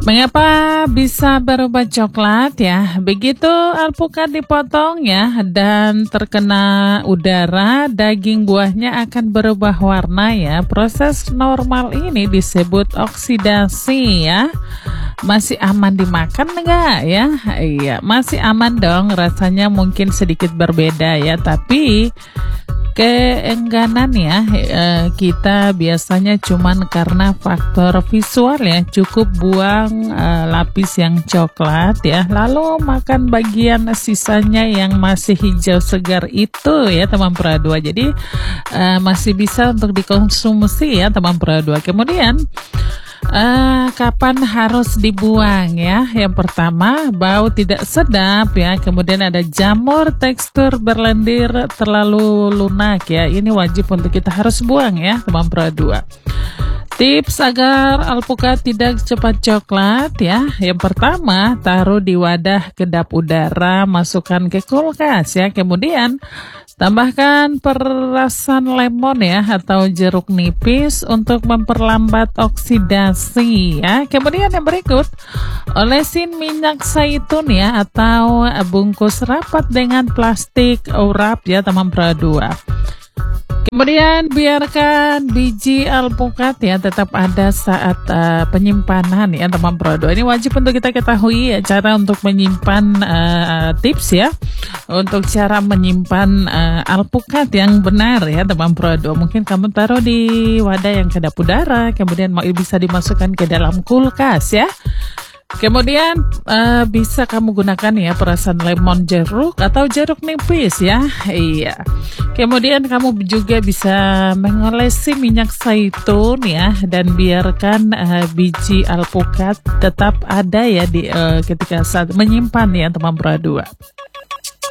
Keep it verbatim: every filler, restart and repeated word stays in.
Mengapa bisa berubah coklat ya? Begitu alpukat dipotong ya dan terkena udara, daging buahnya akan berubah warna ya. Proses normal ini disebut oksidasi ya. Masih aman dimakan enggak ya? Iya, masih aman dong. Rasanya mungkin sedikit berbeda ya, tapi keengganan ya eh, kita biasanya cuman karena faktor visual ya, cukup buang eh, lapis yang coklat ya, lalu makan bagian sisanya yang masih hijau segar itu ya teman Pro dua. Jadi eh, masih bisa untuk dikonsumsi ya teman Pro dua. Kemudian Uh, kapan harus dibuang ya? Yang pertama, bau tidak sedap ya. Kemudian ada jamur tekstur berlendir terlalu lunak ya. Ini wajib untuk kita harus buang ya teman Pro dua. Tips agar alpukat tidak cepat coklat ya. Yang pertama, taruh di wadah kedap udara, masukkan ke kulkas ya. Kemudian tambahkan perasan lemon ya atau jeruk nipis untuk memperlambat oksidasi ya. Kemudian yang berikut, olesin minyak zaitun ya atau bungkus rapat dengan plastik wrap ya teman Pro dua. Kemudian biarkan biji alpukat ya tetap ada saat uh, penyimpanan ya teman Pro dua. Ini wajib untuk kita ketahui ya cara untuk menyimpan uh, tips ya untuk cara menyimpan uh, alpukat yang benar ya teman Pro dua. Mungkin kamu taruh di wadah yang kedap udara, kemudian mau bisa dimasukkan ke dalam kulkas ya. Kemudian uh, bisa kamu gunakan ya perasan lemon jeruk atau jeruk nipis ya. Iya. Kemudian kamu juga bisa mengolesi minyak zaitun ya dan biarkan uh, biji alpukat tetap ada ya di uh, ketika saat menyimpan ya teman Pro dua.